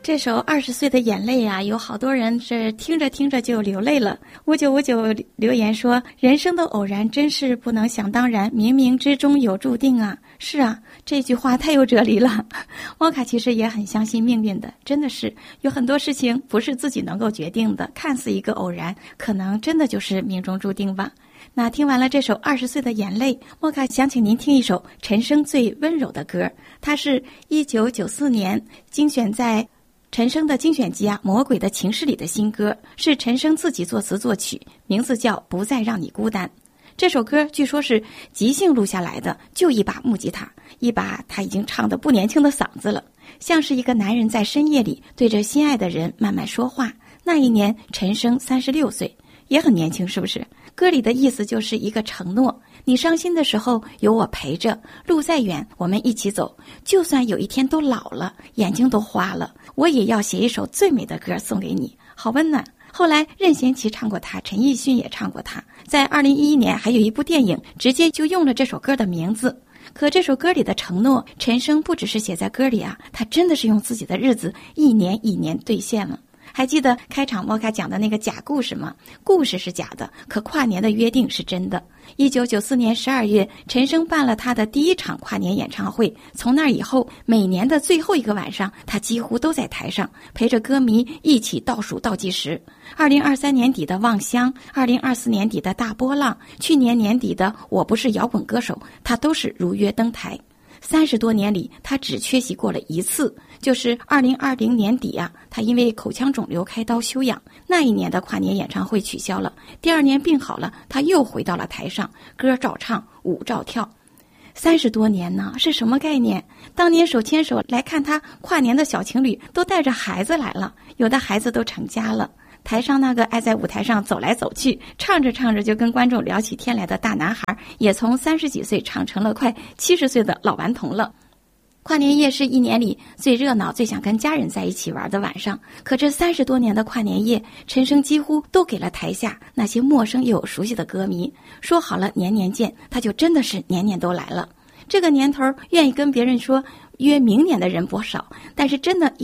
这首20岁的眼泪啊，有好多人是听着听着就流泪了。5959留言说，人生的偶然真是不能想当然，冥冥之中有注定啊。是啊，这句话太有哲理了。汪卡其实也很相信命运的，真的是有很多事情不是自己能够决定的，看似一个偶然，可能真的就是命中注定吧。那听完了这首20岁的眼泪，莫卡想请您听一首陈升最温柔的歌，它是1994年精选在陈升的精选集《魔鬼的情诗》里的新歌，是陈升自己作词作曲，名字叫《不再让你孤单》。这首歌据说是即兴录下来的，就一把木吉他，一把他已经唱得不年轻的嗓子了，像是一个男人在深夜里对着心爱的人慢慢说话。那一年陈升36岁，也很年轻，是不是？歌里的意思就是一个承诺，你伤心的时候有我陪着，路再远我们一起走，就算有一天都老了，眼睛都花了，我也要写一首最美的歌送给你，好温暖。后来任贤齐唱过他，陈奕迅也唱过他，在2011年还有一部电影直接就用了这首歌的名字。可这首歌里的承诺，陈升不只是写在歌里啊，他真的是用自己的日子一年一年兑现了。还记得开场莫卡讲的那个假故事吗？故事是假的，可跨年的约定是真的。1994年12月，陈升办了他的第一场跨年演唱会，从那以后，每年的最后一个晚上，他几乎都在台上，陪着歌迷一起倒数倒计时。2023年底的《望乡》，2024年底的大波浪，去年年底的《我不是摇滚歌手》，他都是如约登台。30多年里，他只缺席过了一次，就是2020年底啊，他因为口腔肿瘤开刀休养，那一年的跨年演唱会取消了。第二年病好了，他又回到了台上，歌照唱，舞照跳。30多年呢，是什么概念？当年手牵手来看他跨年的小情侣都带着孩子来了，有的孩子都成家了。台上那个爱在舞台上走来走去，唱着唱着就跟观众聊起天来的大男孩，也从30几岁唱成了快70岁的老顽童了。跨年夜是一年里最热闹、最想跟家人在一起玩的晚上，可这30多年的跨年夜，陈升几乎都给了台下那些陌生又有熟悉的歌迷。说好了年年见，他就真的是年年都来了。这个年头愿意跟别人说约明年的人不少，但是真的